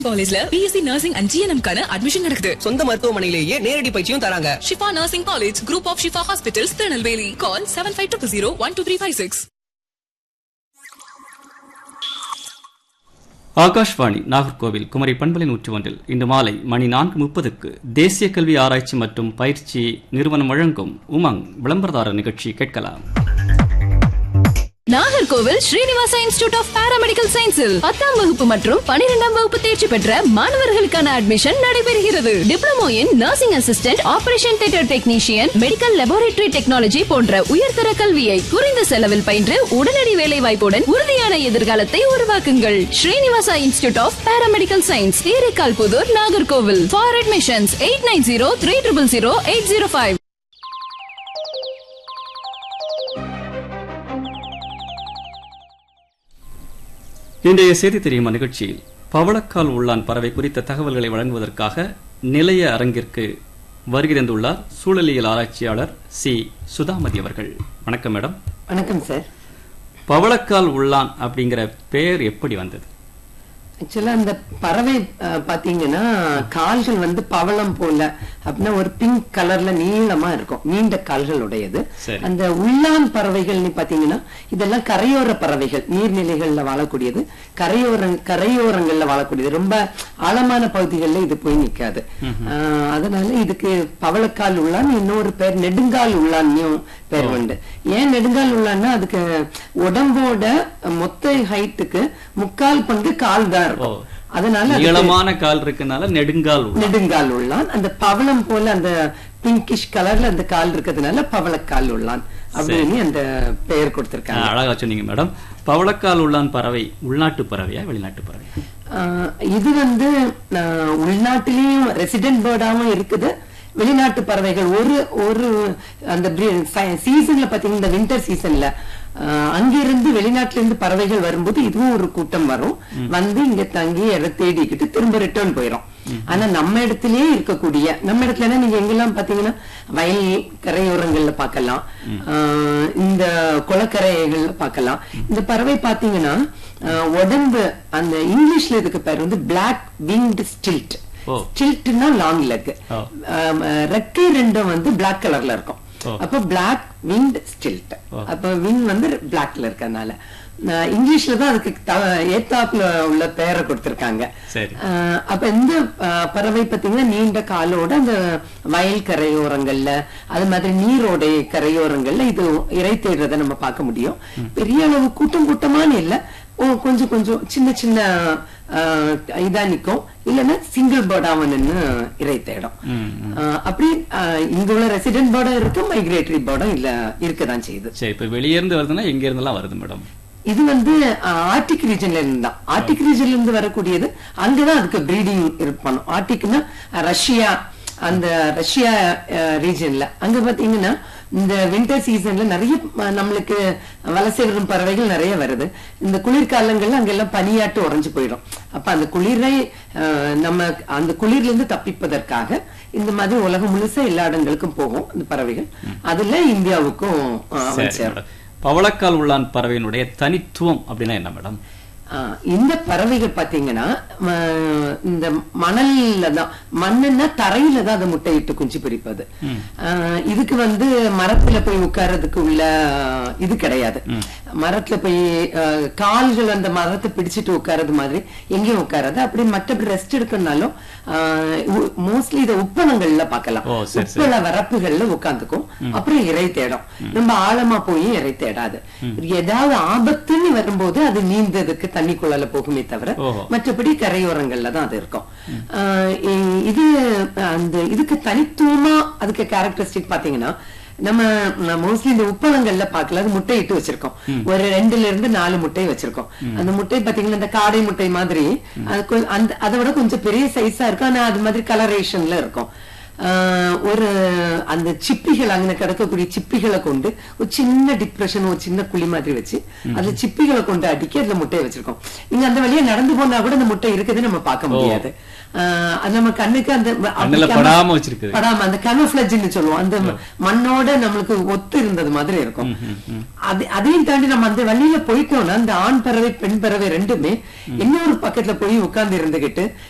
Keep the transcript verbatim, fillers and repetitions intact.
காலேஜ்ல B S c nursing and G N M கான admission நடக்குது. சொந்த மருத்துவமனையிலேயே நேரடி பயிற்சியும் தராங்க. Shifa nursing college, group of Shifa hospitals, Tirunelveli. Call seven five two zero one two three five six. Akashvani Nagercoil Kumari பண்பலை நூற்று ஒன்றில் இன்று மாலை மணி நான்கு முப்பதுக்கு தேசிய கல்வி ஆராய்ச்சி மற்றும் பயிற்சி நிறுவனம் வழங்கும் உமங் விளம்பரதாரர் நிகழ்ச்சி கேட்கலாம். Nagercoil Srinivasa institute of paramedical சயின்ஸில் பத்தாம் வகுப்பு மற்றும் பனிரெண்டாம் வகுப்பு தேர்ச்சி பெற்ற மாணவர்களுக்கான அட்மிஷன் நடைபெறுகிறது. Diploma in nursing assistant, operation theatre technician, medical laboratory technology போன்ற உயர்தர கல்வியை குறைந்த செலவில் பயின்று உடனடி வேலை வாய்ப்புடன் உறுதியான எதிர்காலத்தை உருவாக்குங்கள். Srinivasa institute of paramedical science, Theraikkal Pudur, Nagercoil. For admissions eight nine zero three triple zero eight zero five. இன்றைய செய்தி தெரியுமா நிகழ்ச்சியில் பவளக்கால் உள்ளான் பறவை குறித்த தகவல்களை வழங்குவதற்காக நிலைய அரங்கிற்கு வருகை தந்துள்ளார் சூழலியல் ஆராய்ச்சியாளர் சி சுதாமதி அவர்கள். வணக்கம் மேடம். வணக்கம் சார். பவளக்கால் உள்ளான் அப்படிங்கிற பெயர் எப்படி வந்தது? ஆக்சுவலா அந்த பறவை பாத்தீங்கன்னா கால்கள் வந்து பவளம் போல அப்படின்னா ஒரு பிங்க் கலர்ல நீளமா இருக்கும், நீண்ட கால்கள் உடையது. அந்த உள்ளான் பறவைகள் பாத்தீங்கன்னா இதெல்லாம் கரையோர பறவைகள், நீர்நிலைகள்ல வாழக்கூடியது, கரையோர கரையோரங்கள்ல வாழக்கூடியது, ரொம்ப ஆழமான பகுதிகளில் இது போய் நிக்காது. அதனால இதுக்கு பவளக்கால் உள்ளான், இன்னொரு பேர் நெடுங்கால் உள்ளான்னும் பேர் உண்டு. ஏன் நெடுங்கால் உள்ளான்னா அதுக்கு உடம்போட மொத்த ஹைட்டுக்கு முக்கால் பங்கு கால் தான் இருக்கும். அதனால நீளமான கால் இருக்கனால நெடுங்கால் நெடுங்கால் உள்ளான். அந்த பவளம் போல அந்த பிங்கிஷ் கலர்ல அந்த கால் இருக்கிறதுனால பவளக்கால் உள்ளான் அப்படின்னு அந்த பெயர் கொடுத்திருக்காங்க. அழகா சொன்னீங்க மேடம். பவளக்கால் உள்ளான் பறவை உள்நாட்டு பறவையா வெளிநாட்டு பறவை? இது வந்து உள்நாட்டிலேயும் ரெசிடென்ட் பேர்டாவும் இருக்குது, வெளிநாட்டு பறவைகள். ஒரு ஒரு அந்த சீசன்ல பாத்தீங்கன்னா இந்த வின்டர் சீசன்ல அங்கிருந்து வெளிநாட்டுல இருந்து பறவைகள் வரும்போது இதுவும் ஒரு கூட்டம் வரும், வந்து இங்க தங்கி இட தேடிக்கிட்டு திரும்ப ரிட்டர்ன் போயிடும். ஆனா நம்ம இடத்திலேயே இருக்கக்கூடிய நம்ம இடத்துல நீங்க எங்கெல்லாம் பாத்தீங்கன்னா வயல் கரையோரங்கள்ல பாக்கலாம், இந்த குளக்கரைகள்ல பாக்கலாம். இந்த பறவை பாத்தீங்கன்னா உடம்பு அந்த இங்கிலீஷ்ல இதுக்கு பேர் வந்து பிளாக் விங்டு ஸ்டில்ட். ஸ்டில்ட்னா லாங் லெக், ரெக்கை ரெண்டும் வந்து பிளாக் கலர்ல இருக்கும். அப்ப பிளாக் விங்ட் ஸ்டில்ட். அப்ப விங் வந்து பிளாக்ல இருக்கனால இங்கிலீஷ்ல தான் அதுக்கு ஏத்தாப்புல உள்ள பெயரை கொடுத்திருக்காங்க. அப்ப இந்த பறவை பாத்தீங்கன்னா நீண்ட காலோட அந்த வயல் கரையோரங்கள்ல அது மாதிரி நீரோடைய கரையோரங்கள்ல இது இறை தேடுறத நம்ம பார்க்க முடியும். பெரிய அளவு கூட்டம் கூட்டமான இல்ல, கொஞ்சம் கொஞ்சம் சின்ன சின்ன இதா நிக்கும், இல்லன்னா சிங்கிள் பேர்டாவும் நின்று இறை தேடும். அப்படி இங்க உள்ள ரெசிடென்ட் பேர்டும் இருக்கு, மைக்ரேட்டரி பேர்டும் இல்ல இருக்கதான் செய்யுது. சரி, இப்ப வெளியிருந்து வருதுன்னா எங்க இருந்தெல்லாம் வருது மேடம்? இது வந்து ஆர்டிக் ரீஜன்ல இருந்து தான், ஆர்டிக் ரீஜன்ல இருந்து வரக்கூடியது. அங்கதான் அதுக்கு பிரீடிங் இருப்பானு. ஆர்டிக்னா ரஷ்யா, அந்த ரஷ்யா ரீஜன்ல அங்க பாத்தீங்கன்னா இந்த வின்டர் சீசன்ல நிறைய நம்மளுக்கு வலசை வரும் பறவைகள் நிறைய வருது. இந்த குளிர்காலங்கள்ல அங்கெல்லாம் பனியாட்டு உறைஞ்சு போயிடும். அப்ப அந்த குளிரை நம்ம அந்த குளிர்ல இருந்து தப்பிப்பதற்காக இந்த மாதிரி உலகம் முழுசா எல்லா இடங்களுக்கும் போகும் இந்த பறவைகள். அதுல இந்தியாவுக்கும் பவளக்கால் உள்ளான் பறவையினுடைய தனித்துவம் அப்படின்னா என்ன மேடம்? இந்த பறவைகள் பாத்தீங்கன்னா இந்த மணல்ல தான், மண்ணுன்னா தரையில தான் அதை முட்டையிட்டு குஞ்சு பிரிப்பது. இதுக்கு வந்து மரத்துல போய் உட்கார்றதுக்கு உள்ள இது கிடையாது. மரத்துல போய் கால்கள் அந்த மரத்தை பிடிச்சிட்டு உட்கார்றது மாதிரி எங்கேயும் உட்காராது. அப்படி மற்றபடி ரெஸ்ட் எடுக்கணும்னாலும் மோஸ்ட்லி இதை உப்பனங்கள்ல பாக்கலாம், உப்பள வரப்புகள்ல உட்காந்துக்கும். அப்புறம் இறை தேடும், ரொம்ப ஆழமா போய் இறை தேடாது. ஏதாவது ஆபத்துன்னு வரும்போது அது நீந்ததுக்கு தண்ணிக்குள்ளால போகுமே தவிர மற்றபடி கரையோரங்கள்ல தான் அது இருக்கும். இது அந்த இதுக்கு தனித்துவமா அதுக்கு கேரக்டரிஸ்டிக் பாத்தீங்கன்னா நம்ம மோஸ்ட்லி இந்த உப்பளங்கள்ல பாக்கல, அது முட்டையிட்டு வச்சிருக்கோம். ஒரு ரெண்டுல இருந்து நாலு முட்டை வச்சிருக்கோம். அந்த முட்டை பாத்தீங்கன்னா இந்த காடை முட்டை மாதிரி அந்த அதை விட கொஞ்சம் பெரிய சைஸா இருக்கும். ஆனா அது மாதிரி கலரேஷன்ல இருக்கும். ஒரு அந்த சிப்பிகள் அங்க கிடக்கக்கூடிய சிப்பிகளை கொண்டு ஒரு சின்ன டிப்ரெஷன், ஒரு சின்ன குழி மாதிரி வச்சு அதுல சிப்பிகளை கொண்டு அடுக்கி அதுல முட்டையை வச்சிருக்கோம். நீங்க அந்த வழியா நடந்து போனா கூட அந்த முட்டை இருக்குது நம்ம பார்க்க முடியாது. அது நம்ம கண்ணுக்கு அந்த படாம வச்சிருக்கு, படாம அந்த கனோஃபிளஜ்னு சொல்லுவோம், அந்த மண்ணோட நம்மளுக்கு ஒத்து இருந்தது மாதிரி இருக்கும். அதையும் தாண்டி நம்ம அந்த வழியில போயிட்டோம்னா அந்த ஆண் பறவை பெண் பறவை ரெண்டுமே இன்னொரு பக்கத்துல போய் உட்கார்ந்து இருந்துகிட்டு